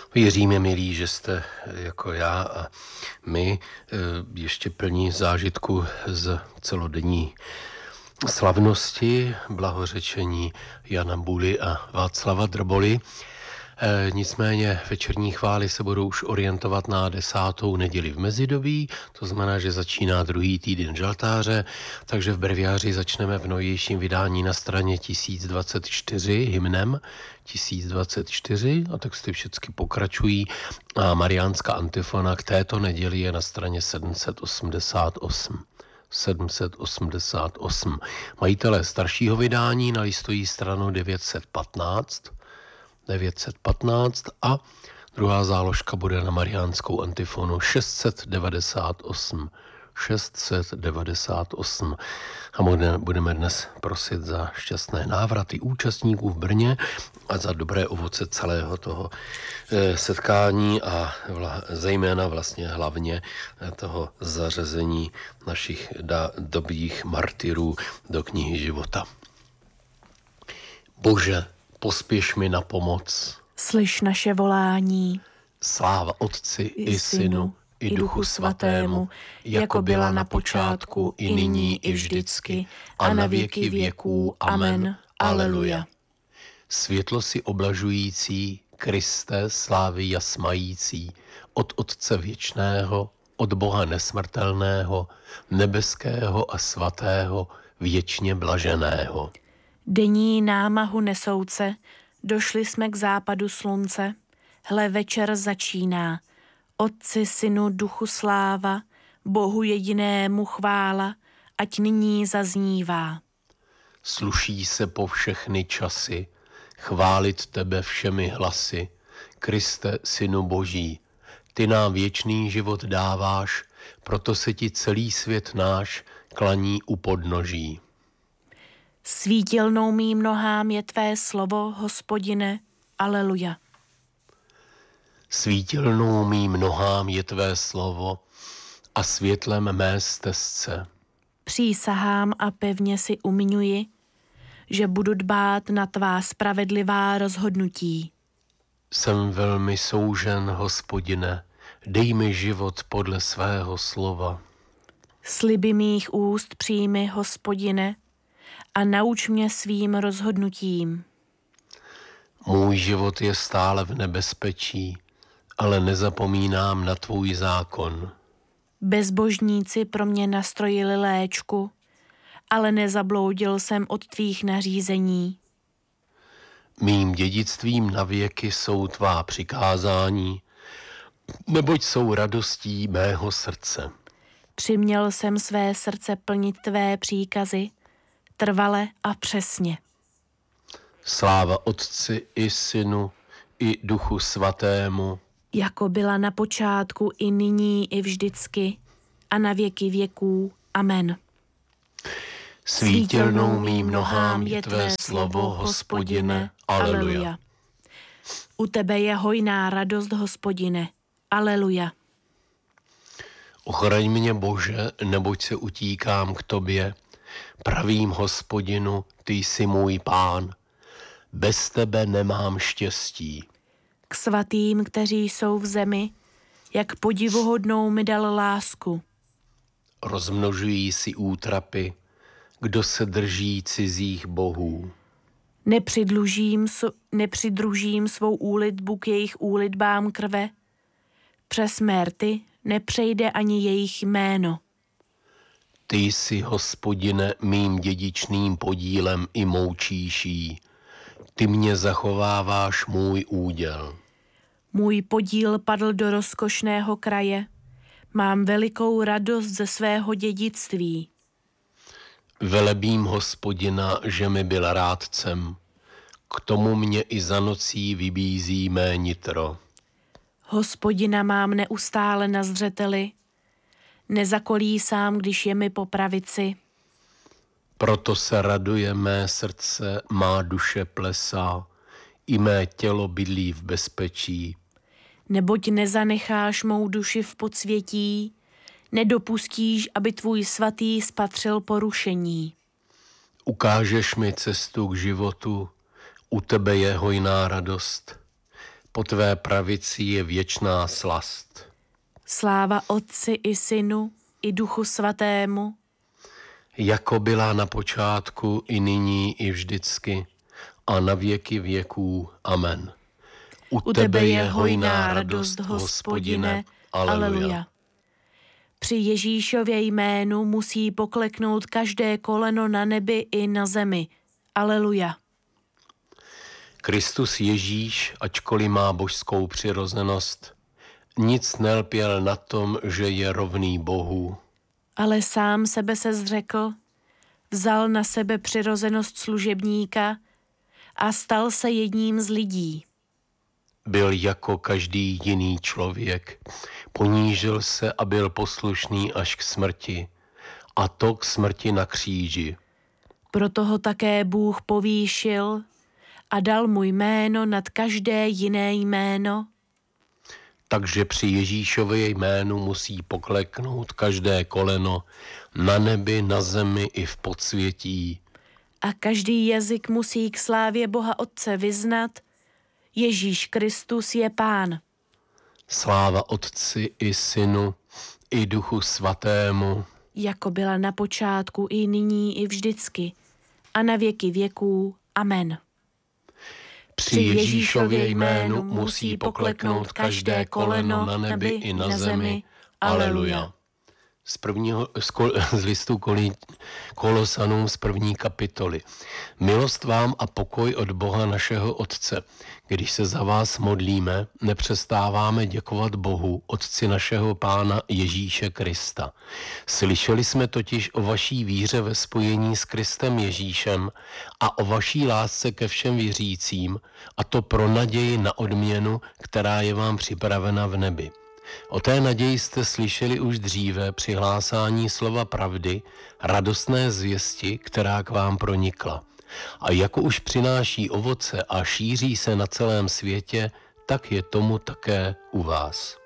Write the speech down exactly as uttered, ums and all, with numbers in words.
Věříme, milí, že jste jako já a my ještě plní zážitku z celodenní slavnosti, blahořečení Jana Buly a Václava Drboly. E, nicméně večerní chvály se budou už orientovat na desátou neděli v mezidobí, to znamená, že začíná druhý týden žaltáře, takže v breviáři začneme v novějším vydání na straně tisíc dvacet čtyři hymnem tisíc dvacet čtyři a texty všechny pokračují a mariánská antifona k této neděli je na straně sedm set osmdesát osm. sedm set osmdesát osm. Majitelé staršího vydání nalistují stranu devět set patnáct, devět set patnáct a druhá záložka bude na mariánskou antifonu šest set devadesát osm. šest set devadesát osm. A budeme dnes prosit za šťastné návraty účastníků v Brně a za dobré ovoce celého toho setkání a vla, zejména vlastně hlavně toho zařazení našich dobrých martyrů do knihy života. Bože, pospěš mi na pomoc. Slyš naše volání. Sláva Otci i Synu i Duchu Svatému, jako byla na počátku, i nyní, i vždycky, a na věky věků. Amen. Aleluja. Světlo si oblažující, Kriste, slávy jasmající, od Otce věčného, od Boha nesmrtelného, nebeského a svatého, věčně blaženého. Denní námahu nesouce, došli jsme k západu slunce, hle večer začíná. Otci, Synu, Duchu sláva, Bohu jedinému chvála, ať nyní zaznívá. Sluší se po všechny časy, chválit tebe všemi hlasy, Kriste, Synu Boží. Ty nám věčný život dáváš, proto se ti celý svět náš klaní u podnoží. Svítilnou mým nohám je tvé slovo, Hospodine, aleluja. Svítilnou mým nohám je tvé slovo a světlem mé stezce. Přísahám a pevně si umiňuji, že budu dbát na tvá spravedlivá rozhodnutí. Jsem velmi soužen, Hospodine, dej mi život podle svého slova. Sliby mých úst přijmi, Hospodine, a nauč mě svým rozhodnutím. Můj život je stále v nebezpečí, ale nezapomínám na tvůj zákon. Bezbožníci pro mě nastrojili léčku, ale nezabloudil jsem od tvých nařízení. Mým dědictvím na věky jsou tvá přikázání, neboť jsou radostí mého srdce. Přiměl jsem své srdce plnit tvé příkazy, trvale a přesně. Sláva Otci i Synu i Duchu Svatému, jako byla na počátku, i nyní, i vždycky, a na věky věků. Amen. Svítilnou mým nohám je tvé slovo, Hospodine. Aleluja. U tebe je hojná radost, Hospodine. Aleluja. Ochraň mě, Bože, neboť se utíkám k tobě. Pravým Hospodinu, ty jsi můj Pán. Bez tebe nemám štěstí. K svatým, kteří jsou v zemi, jak podivuhodnou mi dal lásku. Rozmnožují si útrapy, kdo se drží cizích bohů. Nepřidlužím, nepřidružím svou úlitbu k jejich úlitbám krve. Přes mérty nepřejde ani jejich jméno. Ty jsi, Hospodine, mým dědičným podílem i mou číší. Ty mě zachováváš můj úděl. Můj podíl padl do rozkošného kraje. Mám velikou radost ze svého dědictví. Velebím Hospodina, že mi byl rádcem. K tomu mě i za nocí vybízí mé nitro. Hospodina mám neustále na zřeteli. Nezakolísám, když je mi po pravici. Proto se raduje mé srdce, má duše plesá, i mé tělo bydlí v bezpečí. Neboť nezanecháš mou duši v podsvětí, nedopustíš, aby tvůj svatý spatřil porušení. Ukážeš mi cestu k životu, u tebe je hojná radost. po tvé pravici je věčná slast. Sláva Otci i Synu, i Duchu Svatému, Jako byla na počátku, i nyní, i vždycky, a na věky věků. Amen. U, u tebe je hojná radost, Hospodine. Aleluja. Při Ježíšově jménu musí pokleknout každé koleno na nebi i na zemi. Aleluja. Kristus Ježíš, ačkoliv má božskou přirozenost, nic nelpěl na tom, že je rovný Bohu. Ale sám sebe se zřekl, vzal na sebe přirozenost služebníka a stal se jedním z lidí. Byl jako každý jiný člověk, ponížil se a byl poslušný až k smrti, a to k smrti na kříži. Proto ho také Bůh povýšil a dal mu jméno nad každé jiné jméno, Takže při Ježíšově jménu musí pokleknout každé koleno na nebi, na zemi i v podsvětí. a každý jazyk musí k slávě Boha Otce vyznat, Ježíš Kristus je Pán. Sláva Otci i Synu i Duchu Svatému, Jako byla na počátku, i nyní, i vždycky, a na věky věků. Amen. Při Ježíšově jménu musí pokleknout každé koleno na nebi i na zemi. Aleluja. Z, prvního, z, kol, z listu kolí, Kolosanům z první kapitoly. Milost vám a pokoj od Boha našeho Otce. Když se za vás modlíme, nepřestáváme děkovat Bohu, Otci našeho Pána Ježíše Krista. Slyšeli jsme totiž o vaší víře ve spojení s Kristem Ježíšem a o vaší lásce ke všem věřícím, a to pro naději na odměnu, která je vám připravena v nebi. O té naději jste slyšeli už dříve při hlásání slova pravdy, radostné zvěsti, která k vám pronikla. A jako už přináší ovoce a šíří se na celém světě, tak je tomu také u vás.